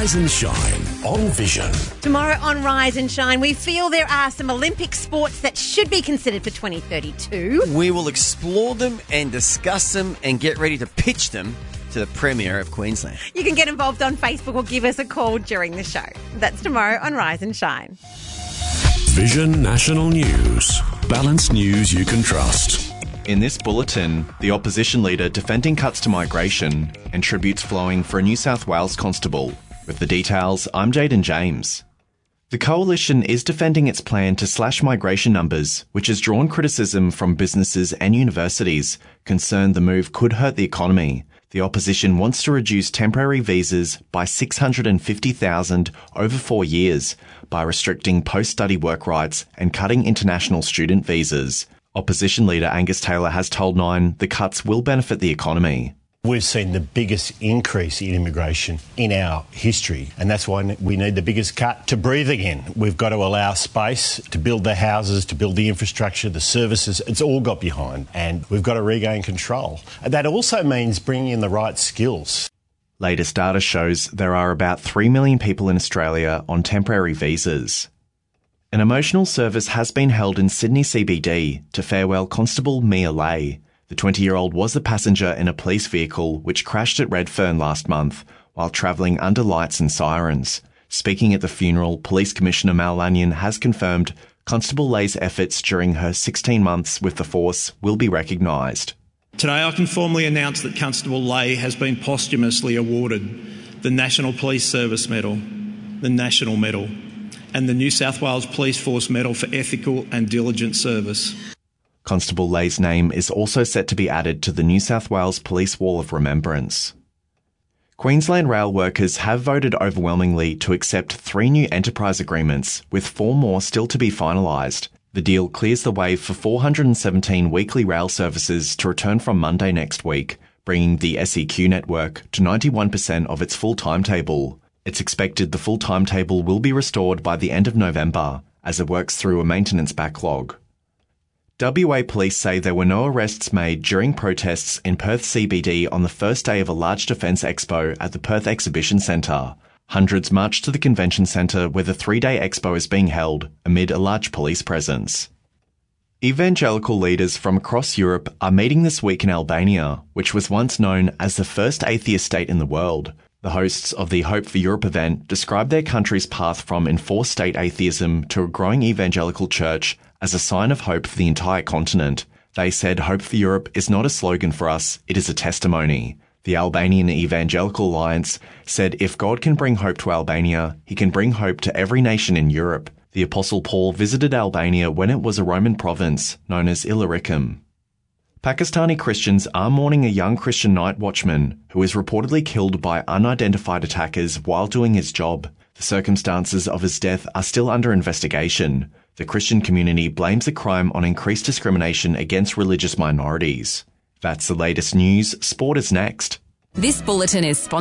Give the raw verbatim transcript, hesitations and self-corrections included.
Rise and Shine on Vision. Tomorrow on Rise and Shine, we feel there are some Olympic sports that should be considered for twenty thirty-two. We will explore them and discuss them and get ready to pitch them to the Premier of Queensland. You can get involved on Facebook or give us a call during the show. That's tomorrow on Rise and Shine. Vision National News. Balanced news you can trust. In this bulletin, the opposition leader defending cuts to migration and tributes flowing for a New South Wales constable. With the details, I'm Jaden James. The Coalition is defending its plan to slash migration numbers, which has drawn criticism from businesses and universities, concerned the move could hurt the economy. The opposition wants to reduce temporary visas by six hundred fifty thousand over four years by restricting post-study work rights and cutting international student visas. Opposition leader Angus Taylor has told Nine the cuts will benefit the economy. We've seen the biggest increase in immigration in our history, and that's why we need the biggest cut to breathe again. We've got to allow space to build the houses, to build the infrastructure, the services. It's all got behind, and we've got to regain control. That also means bringing in the right skills. Latest data shows there are about three million people in Australia on temporary visas. An emotional service has been held in Sydney C B D to farewell Constable Mia Lay. The twenty-year-old was a passenger in a police vehicle which crashed at Redfern last month while travelling under lights and sirens. Speaking at the funeral, Police Commissioner Mal Lanyon has confirmed Constable Lay's efforts during her sixteen months with the force will be recognised. Today I can formally announce that Constable Lay has been posthumously awarded the National Police Service Medal, the National Medal, and the New South Wales Police Force Medal for ethical and diligent service. Constable Lay's name is also set to be added to the New South Wales Police Wall of Remembrance. Queensland rail workers have voted overwhelmingly to accept three new enterprise agreements, with four more still to be finalised. The deal clears the way for four hundred seventeen weekly rail services to return from Monday next week, bringing the S E Q network to ninety-one percent of its full timetable. It's expected the full timetable will be restored by the end of November, as it works through a maintenance backlog. W A police say there were no arrests made during protests in Perth C B D on the first day of a large defence expo at the Perth Exhibition Centre. Hundreds marched to the convention centre where the three-day expo is being held amid a large police presence. Evangelical leaders from across Europe are meeting this week in Albania, which was once known as the first atheist state in the world. The hosts of the Hope for Europe event described their country's path from enforced state atheism to a growing evangelical church as a sign of hope for the entire continent. They said Hope for Europe is not a slogan for us, it is a testimony. The Albanian Evangelical Alliance said if God can bring hope to Albania, he can bring hope to every nation in Europe. The Apostle Paul visited Albania when it was a Roman province known as Illyricum. Pakistani Christians are mourning a young Christian night watchman who was reportedly killed by unidentified attackers while doing his job. The circumstances of his death are still under investigation. The Christian community blames the crime on increased discrimination against religious minorities. That's the latest news. Sport is next. This bulletin is sponsored